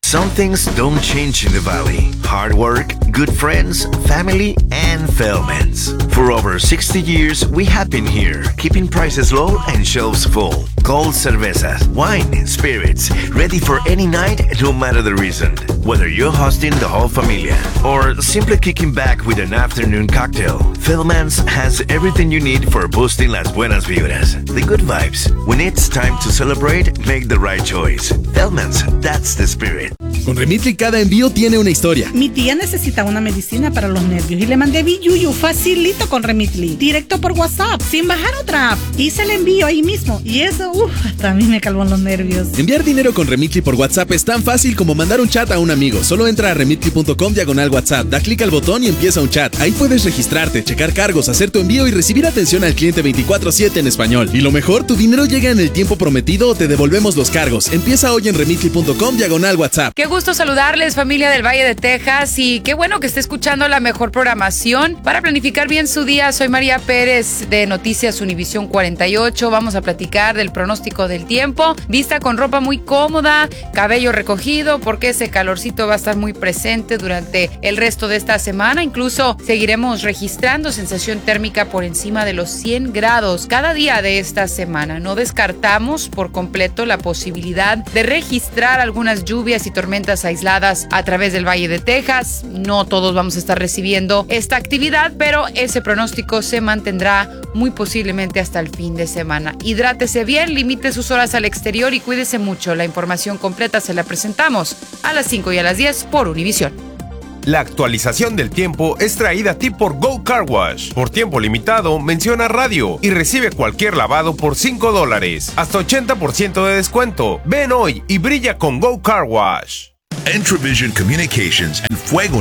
Some things don't change in the valley. Hard work, good friends, family, and Feldmans. For over 60 years, we have been here, keeping prices low and shelves full. Cold cervezas, wine, spirits, ready for any night, no matter the reason. Whether you're hosting the whole familia or simply kicking back with an afternoon cocktail, Feldmans has everything you need for boosting las buenas vibras, the good vibes. When it's time to celebrate, make the right choice. Feldmans, that's the spirit. Con Remitly cada envío tiene una historia. Mi tía necesita una medicina para los nervios y le mandé Biyuyu facilito con Remitly, directo por WhatsApp, sin bajar otra app. Hice el envío ahí mismo y eso, hasta a mí me calmó los nervios. Enviar dinero con Remitly por WhatsApp es tan fácil como mandar un chat a un amigo. Solo entra a remitly.com/WhatsApp, da clic al botón y empieza un chat. Ahí puedes registrarte, checar cargos, hacer tu envío y recibir atención al cliente 24/7 en español. Y lo mejor, tu dinero llega en el tiempo prometido o te devolvemos los cargos. Empieza hoy en remitly.com/WhatsApp. Qué gusto saludarles, familia del Valle de Texas, y qué bueno que esté escuchando la mejor programación para planificar bien su día. Soy María Pérez de Noticias Univisión 48. Vamos a platicar del pronóstico del tiempo. Vista con ropa muy cómoda, cabello recogido, porque ese calorcito va a estar muy presente durante el resto de esta semana. Incluso seguiremos registrando sensación térmica por encima de los 100 grados cada día de esta semana. No descartamos por completo la posibilidad de registrar algunas lluvias y tormentas aisladas a través del Valle de Texas. No todos vamos a estar recibiendo esta actividad, pero ese pronóstico se mantendrá muy posiblemente hasta el fin de semana. Hidrátese bien, limite sus horas al exterior y cuídese mucho. La información completa se la presentamos a las 5 y a las 10 por Univisión. La actualización del tiempo es traída a ti por Go Car Wash. Por tiempo limitado, menciona radio y recibe cualquier lavado por $5. Hasta 80% de descuento. Ven hoy y brilla con Go Car Wash. Entravision Communications and Fuego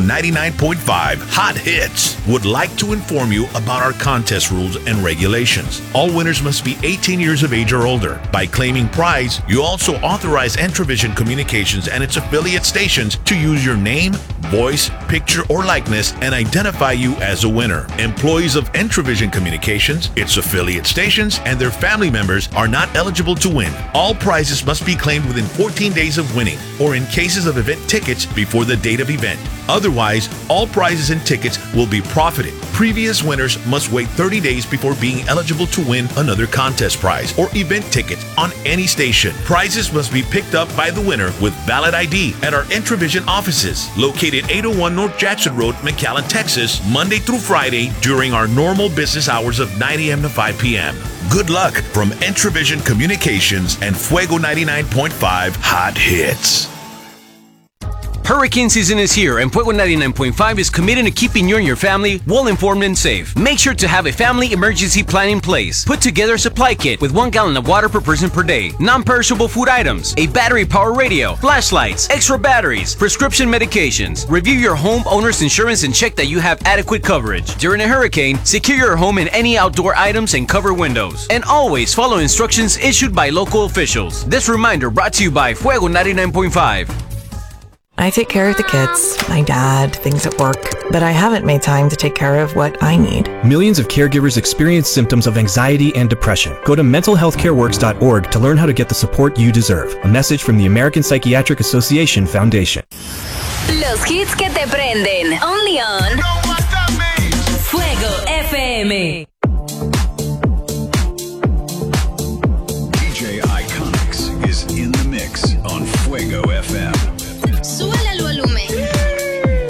99.5 Hot Hits would like to inform you about our contest rules and regulations. All winners must be 18 years of age or older. By claiming prize, you also authorize Entravision Communications and its affiliate stations to use your name, voice, picture, or likeness and identify you as a winner. Employees of Entravision Communications, its affiliate stations, and their family members are not eligible to win. All prizes must be claimed within 14 days of winning, or in cases of event tickets before the date of event. Otherwise, all prizes and tickets will be profited. Previous winners must wait 30 days before being eligible to win another contest prize or event ticket on any station. Prizes must be picked up by the winner with valid ID at our Entravision offices, located 801 North Jackson Road, McAllen, Texas, Monday through Friday during our normal business hours of 9 a.m. to 5 p.m. Good luck from Entravision Communications and Fuego 99.5 Hot Hits. Hurricane season is here, and Fuego 99.5 is committed to keeping you and your family well informed and safe. Make sure to have a family emergency plan in place. Put together a supply kit with 1 gallon of water per person per day, non-perishable food items, a battery-powered radio, flashlights, extra batteries, prescription medications. Review your homeowner's insurance and check that you have adequate coverage. During a hurricane, secure your home and any outdoor items and cover windows. And always follow instructions issued by local officials. This reminder brought to you by Fuego 99.5. I take care of the kids, my dad, things at work, but I haven't made time to take care of what I need. Millions of caregivers experience symptoms of anxiety and depression. Go to mentalhealthcareworks.org to learn how to get the support you deserve. A message from the American Psychiatric Association Foundation. Los hits que te prenden. Only on Fuego FM.